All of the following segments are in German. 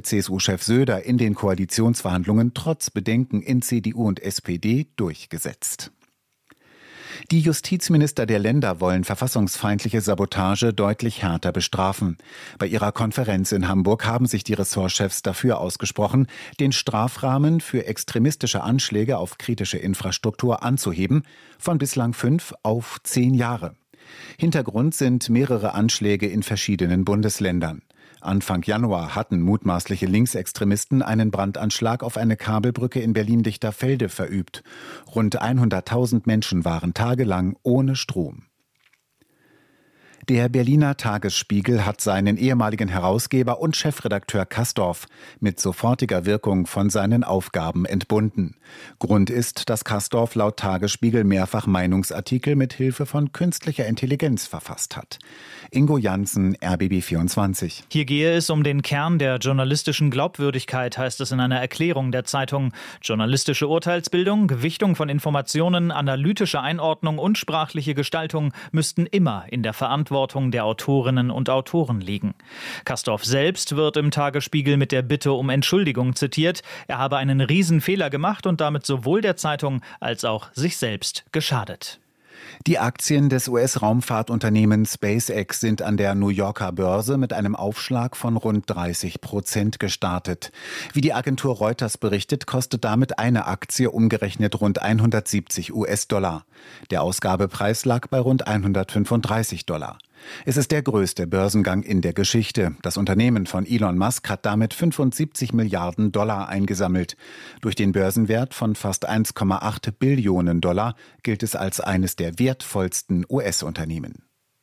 CDU-CSU-Chef Söder in den Koalitionsverhandlungen trotz Bedenken in CDU und SPD durchgesetzt. Die Justizminister der Länder wollen verfassungsfeindliche Sabotage deutlich härter bestrafen. Bei ihrer Konferenz in Hamburg haben sich die Ressortchefs dafür ausgesprochen, den Strafrahmen für extremistische Anschläge auf kritische Infrastruktur anzuheben, von bislang 5 auf 10 Jahre. Hintergrund sind mehrere Anschläge in verschiedenen Bundesländern. Anfang Januar hatten mutmaßliche Linksextremisten einen Brandanschlag auf eine Kabelbrücke in Berlin-Lichterfelde verübt. Rund 100.000 Menschen waren tagelang ohne Strom. Der Berliner Tagesspiegel hat seinen ehemaligen Herausgeber und Chefredakteur Kastorf mit sofortiger Wirkung von seinen Aufgaben entbunden. Grund ist, dass Kastorf laut Tagesspiegel mehrfach Meinungsartikel mit Hilfe von künstlicher Intelligenz verfasst hat. Ingo Janssen, RBB 24. Hier gehe es um den Kern der journalistischen Glaubwürdigkeit, heißt es in einer Erklärung der Zeitung. Journalistische Urteilsbildung, Gewichtung von Informationen, analytische Einordnung und sprachliche Gestaltung müssten immer in der Verantwortung der Autorinnen und Autoren liegen. Kastorf selbst wird im Tagesspiegel mit der Bitte um Entschuldigung zitiert. Er habe einen Riesenfehler gemacht und damit sowohl der Zeitung als auch sich selbst geschadet. Die Aktien des US-Raumfahrtunternehmens SpaceX sind an der New Yorker Börse mit einem Aufschlag von rund 30% gestartet. Wie die Agentur Reuters berichtet, kostet damit eine Aktie umgerechnet rund 170 US-Dollar. Der Ausgabepreis lag bei rund 135 Dollar. Es ist der größte Börsengang in der Geschichte. Das Unternehmen von Elon Musk hat damit 75 Milliarden Dollar eingesammelt. Durch den Börsenwert von fast 1,8 Billionen Dollar gilt es als eines der wertvollsten US-Unternehmen.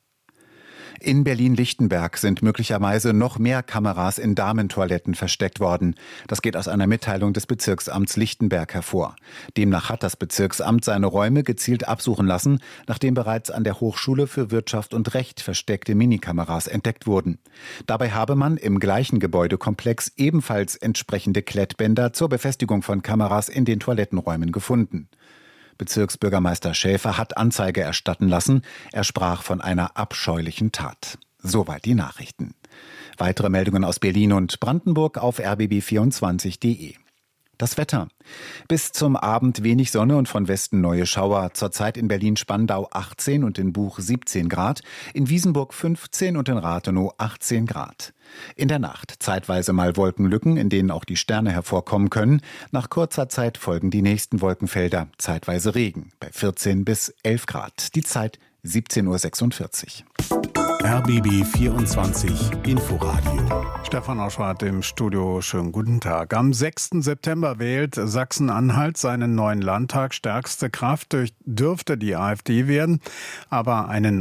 In Berlin-Lichtenberg sind möglicherweise noch mehr Kameras in Damentoiletten versteckt worden. Das geht aus einer Mitteilung des Bezirksamts Lichtenberg hervor. Demnach hat das Bezirksamt seine Räume gezielt absuchen lassen, nachdem bereits an der Hochschule für Wirtschaft und Recht versteckte Minikameras entdeckt wurden. Dabei habe man im gleichen Gebäudekomplex ebenfalls entsprechende Klettbänder zur Befestigung von Kameras in den Toilettenräumen gefunden. Bezirksbürgermeister Schäfer hat Anzeige erstatten lassen. Er sprach von einer abscheulichen Tat. Soweit die Nachrichten. Weitere Meldungen aus Berlin und Brandenburg auf rbb24.de. Das Wetter. Bis zum Abend wenig Sonne und von Westen neue Schauer. Zurzeit in Berlin-Spandau 18 und in Buch 17 Grad, in Wiesenburg 15 und in Rathenow 18 Grad. In der Nacht zeitweise mal Wolkenlücken, in denen auch die Sterne hervorkommen können. Nach kurzer Zeit folgen die nächsten Wolkenfelder, zeitweise Regen, bei 14 bis 11 Grad. Die Zeit 17.46 Uhr. RBB 24 Inforadio. Stefan Oschwart im Studio. Schönen guten Tag. Am 6. September wählt Sachsen-Anhalt seinen neuen Landtag. Stärkste Kraft dürfte die AfD werden. Aber einen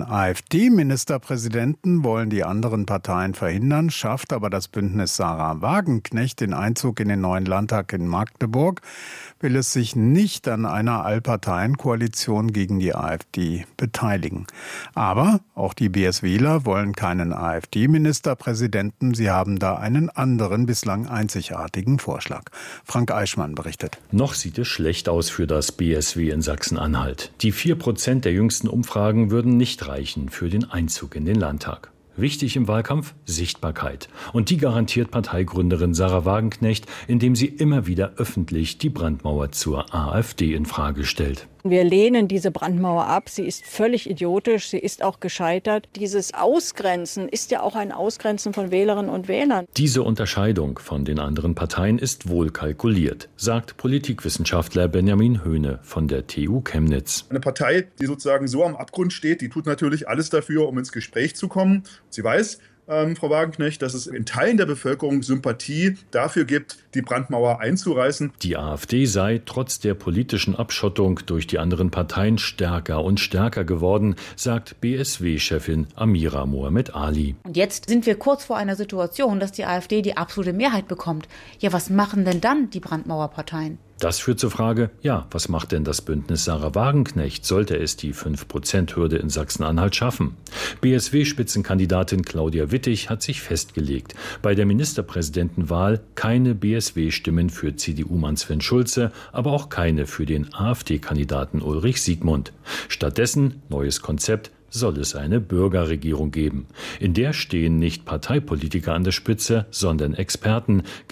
AfD-Ministerpräsidenten wollen die anderen Parteien verhindern, schafft aber das Bündnis Sarah Wagenknecht den Einzug in den neuen Landtag in Magdeburg, will es sich nicht an einer Allparteienkoalition gegen die AfD beteiligen. Aber auch die BSWler wollen keinen AfD-Ministerpräsidenten. Sie haben da einen anderen, bislang einzigartigen Vorschlag. Frank Eichmann berichtet. Noch sieht es schlecht aus für das BSW in Sachsen-Anhalt. Die 4% der jüngsten Umfragen würden nicht reichen für den Einzug in den Landtag. Wichtig im Wahlkampf Sichtbarkeit. Und die garantiert Parteigründerin Sarah Wagenknecht, indem sie immer wieder öffentlich die Brandmauer zur AfD in Frage stellt. Wir lehnen diese Brandmauer ab. Sie ist völlig idiotisch. Sie ist auch gescheitert. Dieses Ausgrenzen ist ja auch ein Ausgrenzen von Wählerinnen und Wählern. Diese Unterscheidung von den anderen Parteien ist wohl kalkuliert, sagt Politikwissenschaftler Benjamin Höhne von der TU Chemnitz. Eine Partei, die sozusagen so am Abgrund steht, die tut natürlich alles dafür, um ins Gespräch zu kommen. Sie weiß, Frau Wagenknecht, dass es in Teilen der Bevölkerung Sympathie dafür gibt, die Brandmauer einzureißen. Die AfD sei trotz der politischen Abschottung durch die anderen Parteien stärker und stärker geworden, sagt BSW-Chefin Amira Mohamed Ali. Und jetzt sind wir kurz vor einer Situation, dass die AfD die absolute Mehrheit bekommt. Ja, was machen denn dann die Brandmauerparteien? Das führt zur Frage, was macht denn das Bündnis Sarah Wagenknecht, sollte es die 5%-Hürde in Sachsen-Anhalt schaffen? BSW-Spitzenkandidatin Claudia Wittig hat sich festgelegt, bei der Ministerpräsidentenwahl keine BSW-Stimmen für CDU-Mann Sven Schulze, aber auch keine für den AfD-Kandidaten Ulrich Siegmund. Stattdessen, neues Konzept, soll es eine Bürgerregierung geben. In der stehen nicht Parteipolitiker an der Spitze, sondern Experten,